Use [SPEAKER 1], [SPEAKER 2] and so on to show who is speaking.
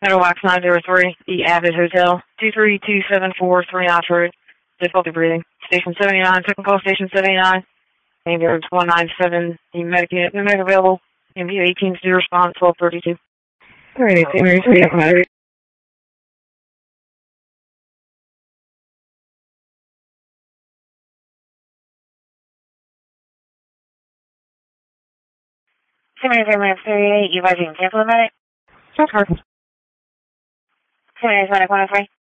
[SPEAKER 1] Meadowbox 903, the Avid Hotel, 23274 Notch Road. Difficulty breathing. Station 79, second call, Station 79. Ambulance 197, the medic unit, no medic available. MVU 18 to respond, 1232.
[SPEAKER 2] Alright, St. Mary's, we have battery.
[SPEAKER 1] St. Mary's Ambulance 38, you guys can cancel the medic?
[SPEAKER 2] Stop car.
[SPEAKER 1] St. Mary's Medic 103.